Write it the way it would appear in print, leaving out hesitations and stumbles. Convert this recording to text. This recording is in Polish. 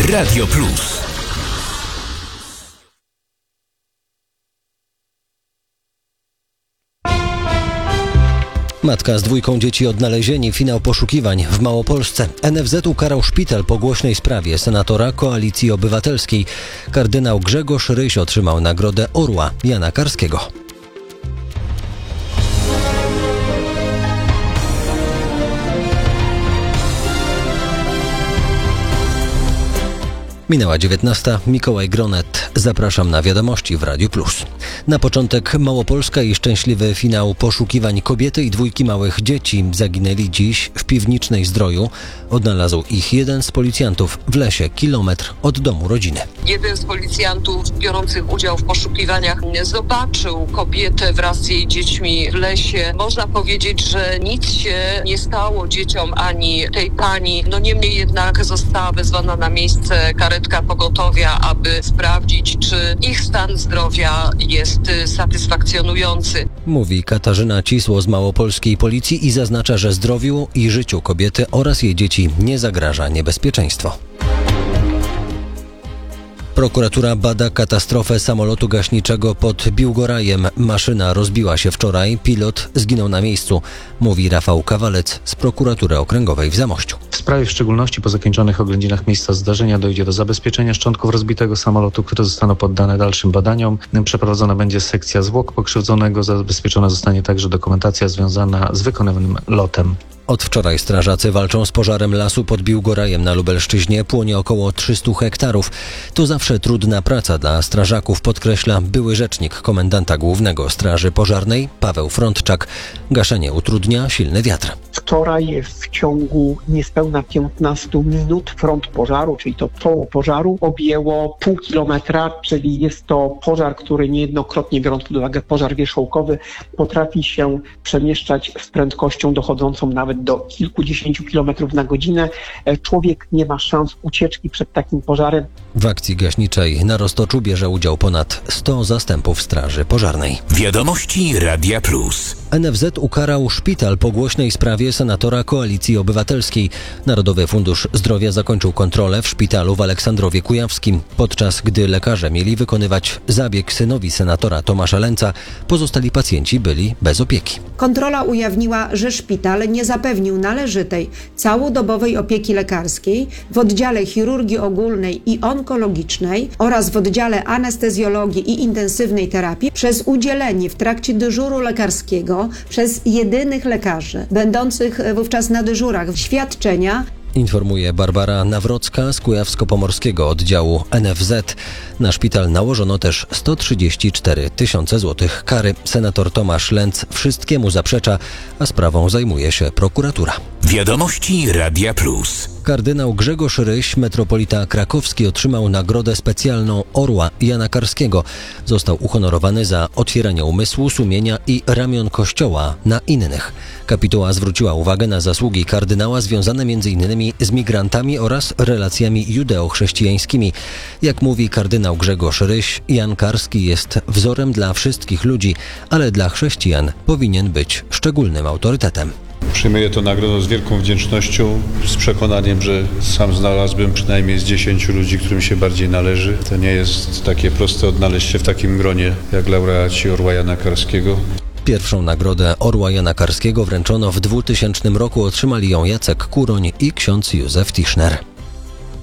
Radio Plus. Matka z 2 dzieci odnalezieni. Finał poszukiwań w Małopolsce. NFZ ukarał szpital po głośnej sprawie senatora Koalicji Obywatelskiej. Kardynał Grzegorz Ryś otrzymał nagrodę Orła Jana Karskiego. Minęła 19. Mikołaj Gronet. Zapraszam na wiadomości w Radiu Plus. Na początek Małopolska i szczęśliwy finał poszukiwań. Kobiety i 2 małych dzieci zaginęli dziś w Piwnicznej Zdroju. Odnalazł ich jeden z policjantów w lesie, kilometr od domu rodziny. Jeden z policjantów biorących udział w poszukiwaniach zobaczył kobietę wraz z jej dziećmi w lesie. Można powiedzieć, że nic się nie stało dzieciom ani tej pani. Niemniej jednak została wezwana na miejsce karetka pogotowia, aby sprawdzić, czy ich stan zdrowia jest satysfakcjonujący. Mówi Katarzyna Cisło z małopolskiej policji i zaznacza, że zdrowiu i życiu kobiety oraz jej dzieci nie zagraża niebezpieczeństwo. Prokuratura bada katastrofę samolotu gaśniczego pod Biłgorajem. Maszyna rozbiła się wczoraj, pilot zginął na miejscu, mówi Rafał Kawalec z prokuratury okręgowej w Zamościu. W sprawie w szczególności po zakończonych oględzinach miejsca zdarzenia dojdzie do zabezpieczenia szczątków rozbitego samolotu, które zostaną poddane dalszym badaniom. Przeprowadzona będzie sekcja zwłok pokrzywdzonego, zabezpieczona zostanie także dokumentacja związana z wykonywanym lotem. Od wczoraj strażacy walczą z pożarem lasu pod Biłgorajem na Lubelszczyźnie. Płonie około 300 hektarów. To zawsze trudna praca dla strażaków, podkreśla były rzecznik komendanta głównego Straży Pożarnej Paweł Frądczak. Gaszenie utrudnia silny wiatr. Wczoraj w ciągu niespełna 15 minut front pożaru, czyli to czoło pożaru, objęło pół kilometra, czyli jest to pożar, który niejednokrotnie, biorąc pod uwagę pożar wierzchołkowy, potrafi się przemieszczać z prędkością dochodzącą nawet do kilkudziesięciu kilometrów na godzinę. Człowiek nie ma szans ucieczki przed takim pożarem. W akcji gaśniczej na Roztoczu bierze udział ponad 100 zastępów Straży Pożarnej. Wiadomości Radia Plus. NFZ ukarał szpital po głośnej sprawie senatora Koalicji Obywatelskiej. Narodowy Fundusz Zdrowia zakończył kontrolę w szpitalu w Aleksandrowie Kujawskim. Podczas gdy lekarze mieli wykonywać zabieg synowi senatora Tomasza Lęca, pozostali pacjenci byli bez opieki. Kontrola ujawniła, że szpital nie zapewnił należytej, całodobowej opieki lekarskiej w oddziale chirurgii ogólnej i onkologicznej oraz w oddziale anestezjologii i intensywnej terapii przez udzielenie w trakcie dyżuru lekarskiego przez jedynych lekarzy będących wówczas na dyżurach świadczenia. Informuje Barbara Nawrocka z Kujawsko-Pomorskiego oddziału NFZ. Na szpital nałożono też 134 000 złotych kary. Senator Tomasz Lęc wszystkiemu zaprzecza, a sprawą zajmuje się prokuratura. Wiadomości Radia Plus. Kardynał Grzegorz Ryś, metropolita krakowski, otrzymał nagrodę specjalną Orła Jana Karskiego. Został uhonorowany za otwieranie umysłu, sumienia i ramion Kościoła na innych. Kapituła zwróciła uwagę na zasługi kardynała związane m.in. z migrantami oraz relacjami judeo-chrześcijańskimi. Jak mówi kardynał Grzegorz Ryś, Jan Karski jest wzorem dla wszystkich ludzi, ale dla chrześcijan powinien być szczególnym autorytetem. Przyjmuję tę nagrodę z wielką wdzięcznością, z przekonaniem, że sam znalazłbym przynajmniej z 10 ludzi, którym się bardziej należy. To nie jest takie proste odnaleźć się w takim gronie jak laureaci Orła Jana Karskiego. Pierwszą nagrodę Orła Jana Karskiego wręczono w 2000 roku. Otrzymali ją Jacek Kuroń i ksiądz Józef Tischner.